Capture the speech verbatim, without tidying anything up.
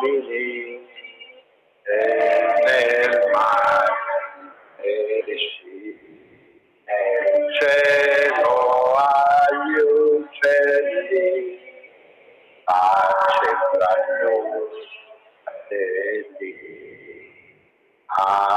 uomini e nel mare sì, nel cielo agli uccelli, pace tra noi e Dio.